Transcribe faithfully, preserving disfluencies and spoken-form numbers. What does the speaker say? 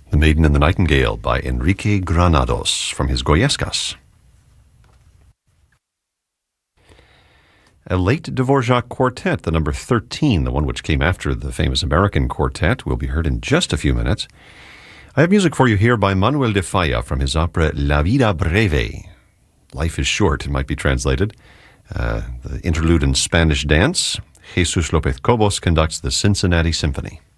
The Maiden and the Nightingale by Enrique Granados from his Goyescas. A late Dvorak quartet, the number thirteen, the one which came after the famous American quartet, will be heard in just a few minutes. I have music for you here by Manuel de Falla from his opera La Vida Breve. Life is short, it might be translated. Uh, the interlude in Spanish dance. Jesus Lopez Cobos conducts the Cincinnati Symphony.